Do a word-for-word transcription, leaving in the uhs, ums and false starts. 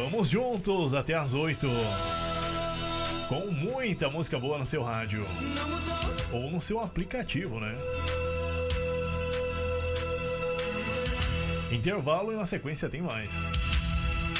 Vamos juntos até as oito. Com muita música boa no seu rádio. Ou no seu aplicativo, né? Intervalo e na sequência tem mais.